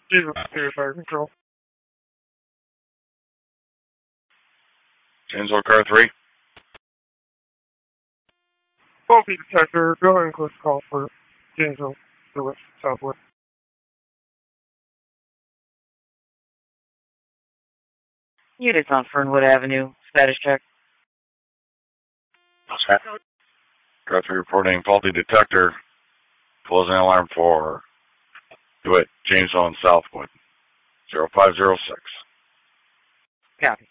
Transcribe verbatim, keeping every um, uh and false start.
Jesus, Superior Fire Control. Janesville Car three. Faulty detector, go ahead and close the call for Janesville, the west, southwest. Units on Fernwood Avenue, status check. Car three reporting faulty detector. Closing alarm for DeWitt, Janesville and Southwood. zero five zero six. Copy.